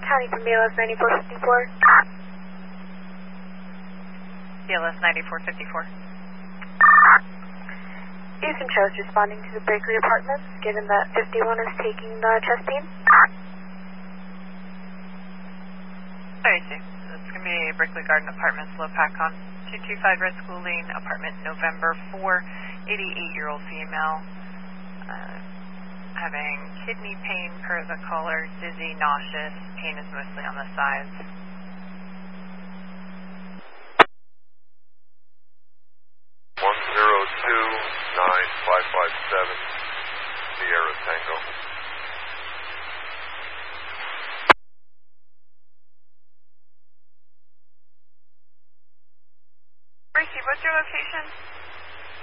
County from BLS 9454. BLS 9454. Houston shows responding to the Berkeley Apartments, given that 51 is taking the chest beam. Sorry, Sue. It's going to be Berkeley Garden Apartments, low PACON. 225 Red School Lane, apartment November 4, 88-year-old female. Having kidney pain per the caller, dizzy, nauseous, pain is mostly on the sides. Sierra Tango. Ricky, what's your location?